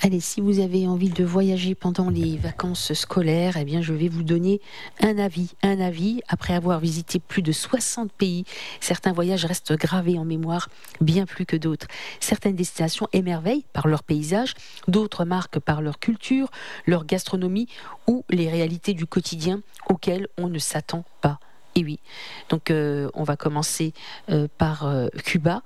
Allez, si vous avez envie de voyager pendant les vacances scolaires, eh bien, je vais vous donner un avis. Un avis, après avoir visité plus de 60 pays, certains voyages restent gravés en mémoire bien plus que d'autres. Certaines destinations émerveillent par leur paysage, d'autres marquent par leur culture, leur gastronomie ou les réalités du quotidien auxquelles on ne s'attend pas. Et oui, donc on va commencer par Cuba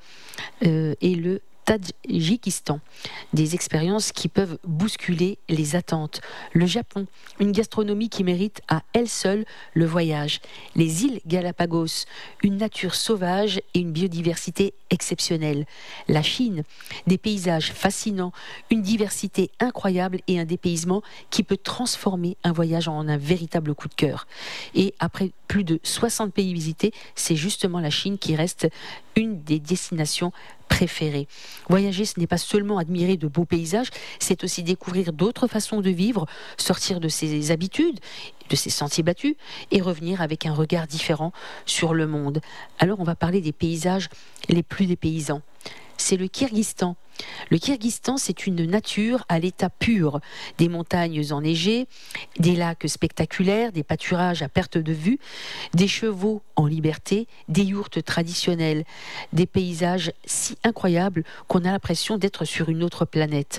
et le Tadjikistan, des expériences qui peuvent bousculer les attentes. Le Japon, une gastronomie qui mérite à elle seule le voyage. Les îles Galapagos, une nature sauvage et une biodiversité exceptionnelle. La Chine, des paysages fascinants, une diversité incroyable et un dépaysement qui peut transformer un voyage en un véritable coup de cœur. Et après plus de 60 pays visités, c'est justement la Chine qui reste une des destinations préférées. Voyager, ce n'est pas seulement admirer de beaux paysages, c'est aussi découvrir d'autres façons de vivre, sortir de ses habitudes, de ses sentiers battus et revenir avec un regard différent sur le monde. Alors on va parler des paysages les plus dépaysants. C'est le Kirghizistan. Le Kirghizistan, c'est une nature à l'état pur. Des montagnes enneigées, des lacs spectaculaires, des pâturages à perte de vue, des chevaux en liberté, des yourtes traditionnelles, des paysages si incroyables qu'on a l'impression d'être sur une autre planète.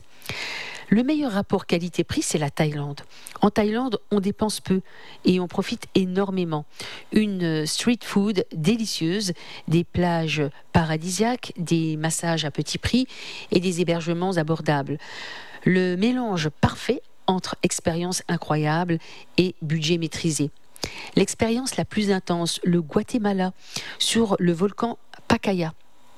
Le meilleur rapport qualité-prix, c'est la Thaïlande. En Thaïlande, on dépense peu et on profite énormément. Une street food délicieuse, des plages paradisiaques, des massages à petit prix et des hébergements abordables. Le mélange parfait entre expérience incroyable et budget maîtrisé. L'expérience la plus intense, le Guatemala, sur le volcan Pacaya.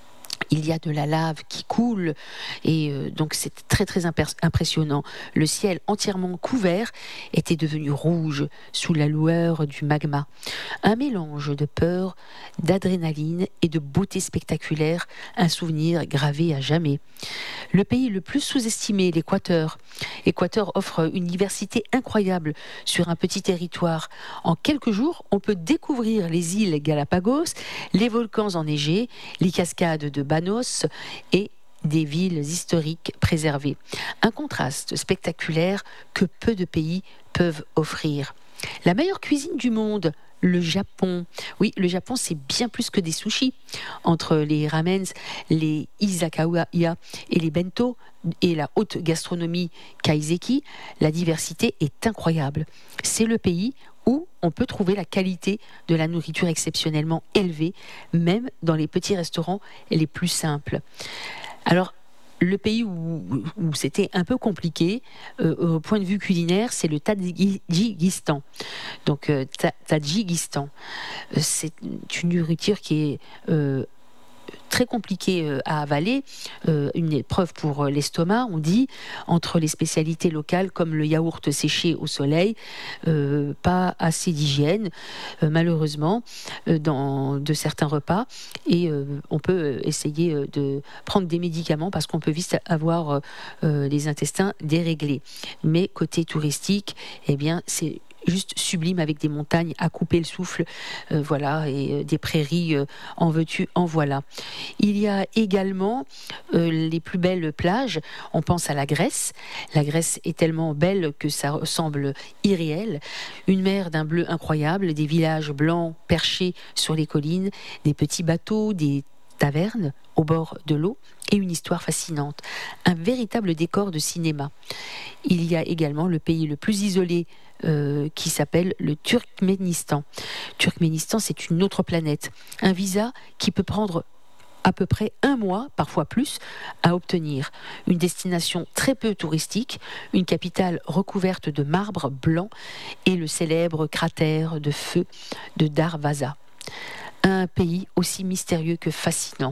Il y a de la lave qui coule et donc c'est très très impressionnant. Le ciel entièrement couvert était devenu rouge sous la lueur du magma. Un mélange de peur, d'adrénaline et de beauté spectaculaire, un souvenir gravé à jamais. Le pays le plus sous-estimé, l'Équateur. L'Équateur offre une diversité incroyable sur un petit territoire. En quelques jours, on peut découvrir les îles Galapagos, les volcans enneigés, les cascades de Banos et des villes historiques préservées. Un contraste spectaculaire que peu de pays peuvent offrir. La meilleure cuisine du monde, le Japon. Oui, le Japon, c'est bien plus que des sushis. Entre les ramens, les izakaya et les bento et la haute gastronomie kaiseki, la diversité est incroyable. C'est le pays où on peut trouver la qualité de la nourriture exceptionnellement élevée, même dans les petits restaurants les plus simples. Alors, le pays où c'était un peu compliqué, au point de vue culinaire, c'est le Tadjikistan. Donc, Tadjikistan, c'est une nourriture qui est très compliqué à avaler, une épreuve pour l'estomac, on dit, entre les spécialités locales comme le yaourt séché au soleil, pas assez d'hygiène, malheureusement, dans de certains repas, et on peut essayer de prendre des médicaments parce qu'on peut vite avoir les intestins déréglés. Mais côté touristique, eh bien, c'est juste sublime avec des montagnes à couper le souffle, voilà, et des prairies en veux-tu, en voilà. Il y a également les plus belles plages. On pense à la Grèce. La Grèce est tellement belle que ça semble irréel. Une mer d'un bleu incroyable, des villages blancs perchés sur les collines, des petits bateaux, des tavernes au bord de l'eau et une histoire fascinante. Un véritable décor de cinéma. Il y a également le pays le plus isolé qui s'appelle le Turkménistan. Turkménistan, c'est une autre planète. Un visa qui peut prendre à peu près un mois, parfois plus, à obtenir. Une destination très peu touristique, une capitale recouverte de marbre blanc et le célèbre cratère de feu de Darvaza. Un pays aussi mystérieux que fascinant.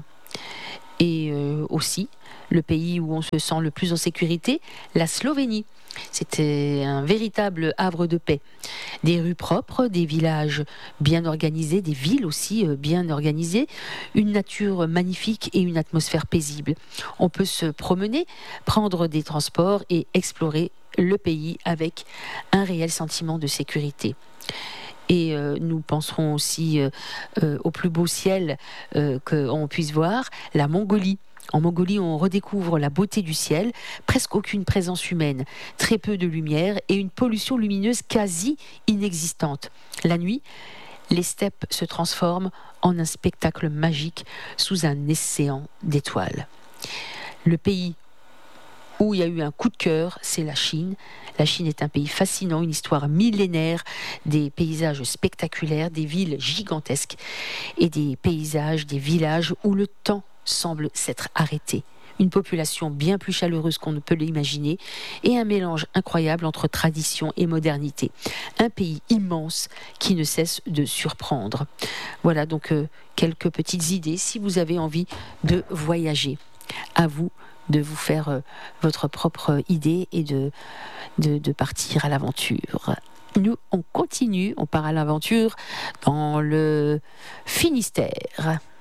Et aussi, le pays où on se sent le plus en sécurité, la Slovénie. C'était un véritable havre de paix. Des rues propres, des villages bien organisés, des villes aussi bien organisées, une nature magnifique et une atmosphère paisible. On peut se promener, prendre des transports et explorer le pays avec un réel sentiment de sécurité. Et nous penserons aussi au plus beau ciel qu'on puisse voir, la Mongolie. En Mongolie, on redécouvre la beauté du ciel, presque aucune présence humaine, très peu de lumière et une pollution lumineuse quasi inexistante. La nuit, les steppes se transforment en un spectacle magique sous un océan d'étoiles. Le pays où il y a eu un coup de cœur, c'est la Chine. La Chine est un pays fascinant, une histoire millénaire, des paysages spectaculaires, des villes gigantesques et des paysages, des villages où le temps semble s'être arrêté. Une population bien plus chaleureuse qu'on ne peut l'imaginer et un mélange incroyable entre tradition et modernité. Un pays immense qui ne cesse de surprendre. Voilà donc quelques petites idées si vous avez envie de voyager. À vous de vous faire votre propre idée et de partir à l'aventure. Nous, on continue, on part à l'aventure dans le Finistère.